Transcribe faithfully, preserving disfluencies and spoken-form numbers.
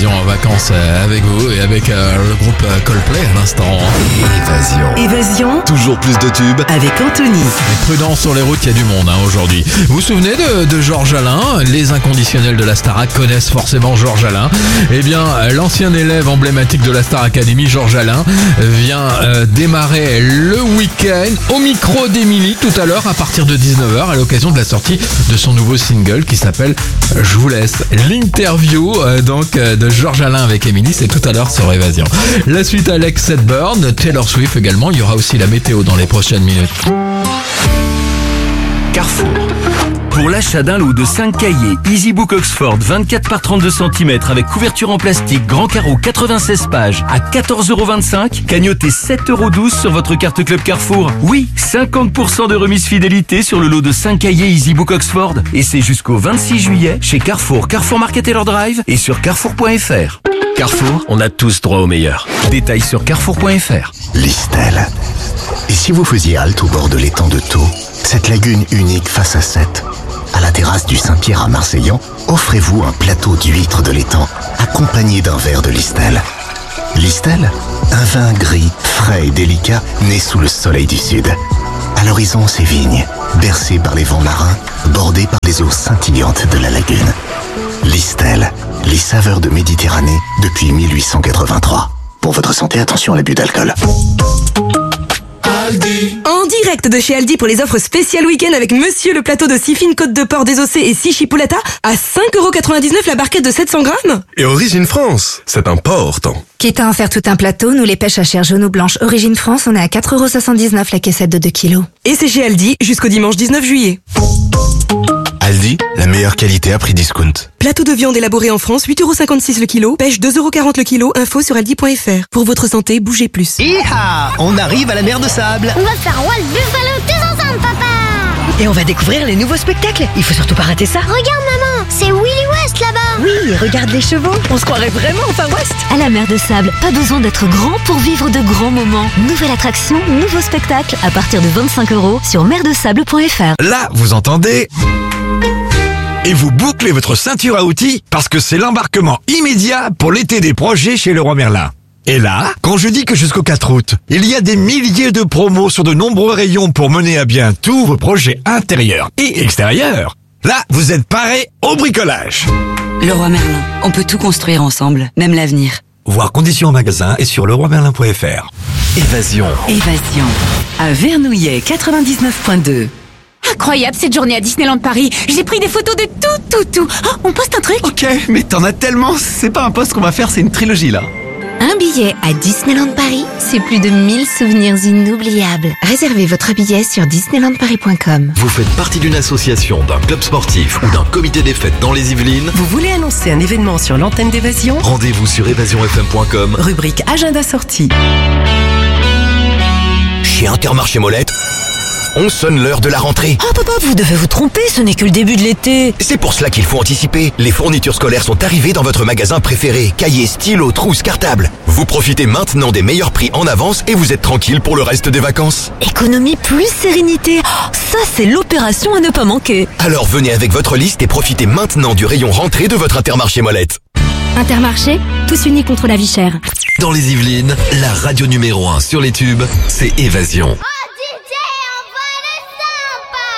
Évasion en vacances avec vous et avec euh, le groupe Coldplay à l'instant. Évasion. Évasion. Toujours plus de tubes. Avec Anthony. Mais prudence sur les routes, il y a du monde hein, aujourd'hui. Vous vous souvenez de, de Georges Alain? Les inconditionnels de la Starac connaissent forcément Georges Alain. Eh bien, l'ancien élève emblématique de la Star Academy, Georges Alain, vient euh, démarrer le week-end au micro d'Émilie tout à l'heure à partir de dix-neuf heures à l'occasion de la sortie de son nouveau single qui s'appelle Je vous laisse. L'interview euh, donc euh, de Georges Alain avec Émilie, c'est tout à l'heure sur Évasion. La suite Alex Sedburn, Taylor Swift également. Il y aura aussi la météo dans les prochaines minutes. Carrefour. Pour l'achat d'un lot de cinq cahiers EasyBook Oxford vingt-quatre par trente-deux centimètres avec couverture en plastique grand carreau quatre-vingt-seize pages à quatorze euros vingt-cinq, cagnotez sept euros douze sur votre carte Club Carrefour. Oui, cinquante pour cent de remise fidélité sur le lot de cinq cahiers EasyBook Oxford. Et c'est jusqu'au vingt-six juillet chez Carrefour, Carrefour Market et leur Drive et sur carrefour point f r. Carrefour, on a tous droit au meilleur. Détails sur carrefour point f r. Listel. Et si vous faisiez halte au bord de l'étang de Thau, cette lagune unique face à Sète, à la terrasse du Saint-Pierre à Marseillan, offrez-vous un plateau d'huîtres de l'étang, accompagné d'un verre de Listel. Listel, un vin gris, frais et délicat, né sous le soleil du sud. À l'horizon, ses vignes, bercées par les vents marins, bordées par les eaux scintillantes de la lagune. Listel, les saveurs de Méditerranée depuis mille huit cent quatre-vingt-trois. Pour votre santé, attention à l'abus d'alcool. En direct de chez Aldi pour les offres spéciales week-end avec Monsieur le plateau de six fines côtes de porc désossées et six chipolata à cinq euros quatre-vingt-dix-neuf la barquette de sept cents grammes. Et Origine France, c'est important. Quitte à en faire tout un plateau, nous les pêches à chair jaune ou blanche Origine France, on est à quatre euros soixante-dix-neuf la caissette de deux kilos. Et c'est chez Aldi jusqu'au dimanche dix-neuf juillet. Aldi, la meilleure qualité à prix discount. Plateau de viande élaboré en France, huit euros cinquante-six le kilo. Pêche deux euros quarante le kilo. Info sur aldi point f r. Pour votre santé, bougez plus. Iha, on arrive à la mer de sable. On va faire Walt Buffalo tous ensemble, papa. Et on va découvrir les nouveaux spectacles. Il faut surtout pas rater ça. Regarde, maman, c'est Willy West là-bas. Oui, regarde les chevaux. On se croirait vraiment au Far West. À la mer de sable, pas besoin d'être grand pour vivre de grands moments. Nouvelle attraction, nouveau spectacle à partir de vingt-cinq euros sur mer de sable point f r. Là, vous entendez ? Et vous bouclez votre ceinture à outils parce que c'est l'embarquement immédiat pour l'été des projets chez Leroy Merlin. Et là, quand je dis que jusqu'au quatre août, il y a des milliers de promos sur de nombreux rayons pour mener à bien tous vos projets intérieurs et extérieurs, là, vous êtes parés au bricolage. Leroy Merlin, on peut tout construire ensemble, même l'avenir. Voir conditions en magasin et sur leroy merlin point f r. Évasion. Évasion. À Vernouillet quatre-vingt-dix-neuf point deux. Incroyable cette journée à Disneyland Paris. J'ai pris des photos de tout, tout, tout. Oh, on poste un truc? Ok, mais t'en as tellement. C'est pas un post qu'on va faire, c'est une trilogie là. Un billet à Disneyland Paris, c'est plus de mille souvenirs inoubliables. Réservez votre billet sur disneyland paris point com. Vous faites partie d'une association, d'un club sportif ou d'un comité des fêtes dans les Yvelines? Vous voulez annoncer un événement sur l'antenne d'Évasion? Rendez-vous sur évasion f m point com. Rubrique agenda sortie. Chez Intermarché Molette, on sonne l'heure de la rentrée. Oh papa, vous devez vous tromper, ce n'est que le début de l'été. C'est pour cela qu'il faut anticiper. Les fournitures scolaires sont arrivées dans votre magasin préféré. Cahiers, stylos, trousses, cartables. Vous profitez maintenant des meilleurs prix en avance et vous êtes tranquille pour le reste des vacances. Économie plus sérénité. Oh, ça, c'est l'opération à ne pas manquer. Alors venez avec votre liste et profitez maintenant du rayon rentrée de votre Intermarché Molette. Intermarché, tous unis contre la vie chère. Dans les Yvelines, la radio numéro un sur les tubes, c'est Évasion.